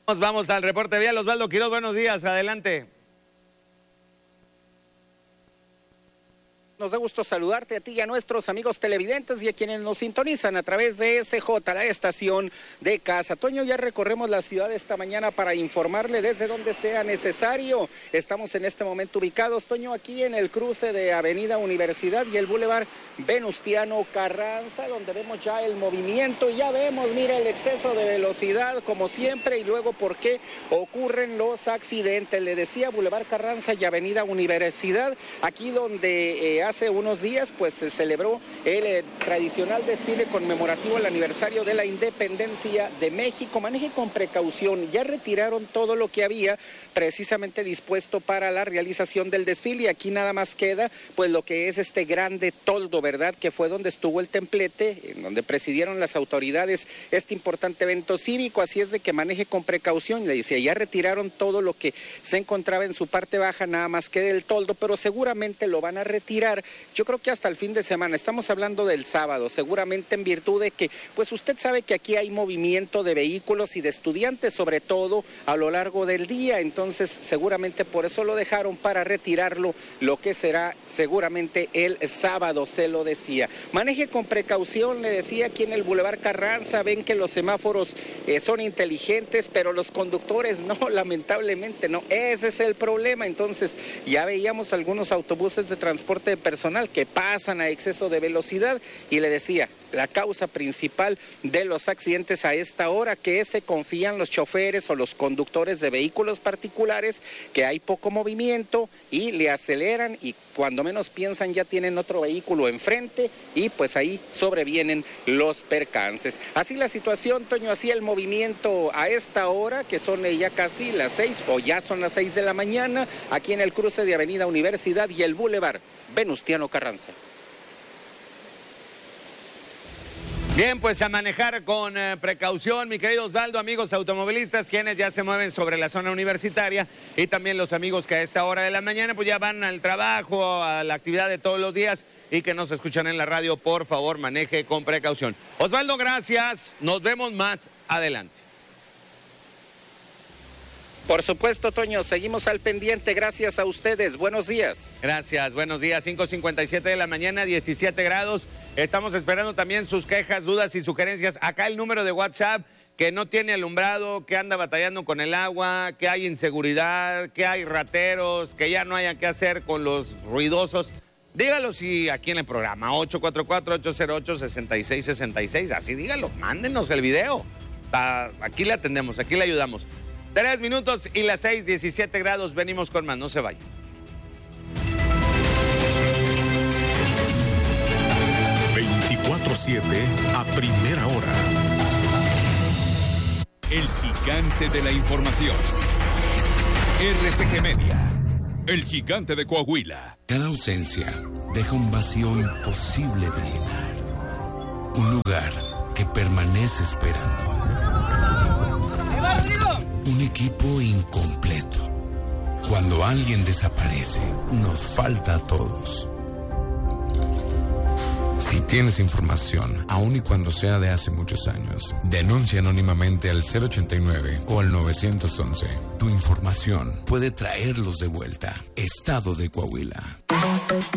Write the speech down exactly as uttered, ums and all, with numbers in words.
Vamos al reporte vial. Osvaldo Quiroz, buenos días, adelante. Nos da gusto saludarte a ti y a nuestros amigos televidentes y a quienes nos sintonizan a través de S J, la estación de Casa. Toño, ya recorremos la ciudad esta mañana para informarle desde donde sea necesario. Estamos en este momento ubicados, Toño, aquí en el cruce de Avenida Universidad y el Boulevard Venustiano Carranza, donde vemos ya el movimiento. Ya vemos, mira, el exceso de velocidad, como siempre, y luego por qué ocurren los accidentes. Le decía, Boulevard Carranza y Avenida Universidad, aquí donde... Eh, Hace unos días pues se celebró el eh, tradicional desfile conmemorativo al aniversario de la independencia de México. Maneje con precaución, ya retiraron todo lo que había precisamente dispuesto para la realización del desfile y aquí nada más queda pues lo que es este grande toldo, ¿verdad? Que fue donde estuvo el templete, en donde presidieron las autoridades este importante evento cívico, así es de que maneje con precaución. Le decía, ya retiraron todo lo que se encontraba en su parte baja, nada más queda el toldo, pero seguramente lo van a retirar. Yo creo que hasta el fin de semana, estamos hablando del sábado, seguramente en virtud de que, pues usted sabe que aquí hay movimiento de vehículos y de estudiantes, sobre todo a lo largo del día, entonces seguramente por eso lo dejaron para retirarlo, lo que será seguramente el sábado, se lo decía. Maneje con precaución, le decía, aquí en el Boulevard Carranza, ven que los semáforos eh, son inteligentes, pero los conductores no, lamentablemente no, ese es el problema. Entonces ya veíamos algunos autobuses de transporte de personal que pasan a exceso de velocidad y le decía, la causa principal de los accidentes a esta hora, que se confían los choferes o los conductores de vehículos particulares, que hay poco movimiento y le aceleran y cuando menos piensan ya tienen otro vehículo enfrente y pues ahí sobrevienen los percances. Así la situación, Toño, así el movimiento a esta hora, que son ya casi las seis o ya son las seis de la mañana, aquí en el cruce de Avenida Universidad y el Boulevard Venustiano Carranza. Bien, pues a manejar con eh, precaución, mi querido Osvaldo, amigos automovilistas, quienes ya se mueven sobre la zona universitaria y también los amigos que a esta hora de la mañana pues ya van al trabajo, a la actividad de todos los días y que nos escuchan en la radio, por favor, maneje con precaución. Osvaldo, gracias, nos vemos más adelante. Por supuesto, Toño, seguimos al pendiente, gracias a ustedes, buenos días. Gracias, buenos días, cinco cincuenta y siete de la mañana, diecisiete grados, estamos esperando también sus quejas, dudas y sugerencias. Acá el número de WhatsApp, que no tiene alumbrado, que anda batallando con el agua, que hay inseguridad, que hay rateros, que ya no hayan qué hacer con los ruidosos. Dígalo si aquí en el programa, ocho cuatro cuatro, ocho cero ocho, seis seis seis seis, así dígalo, mándenos el video. Aquí le atendemos, aquí le ayudamos. Tres minutos y las seis, diecisiete grados, venimos con más, no se vayan. veinticuatro siete a primera hora. El gigante de la información. R C G Media. El gigante de Coahuila. Cada ausencia deja un vacío imposible de llenar. Un lugar que permanece esperando. Un equipo incompleto. Cuando alguien desaparece, nos falta a todos. Si tienes información, aun y cuando sea de hace muchos años, denuncia anónimamente al cero ochenta y nueve o al nueve once. Tu información puede traerlos de vuelta. Estado de Coahuila.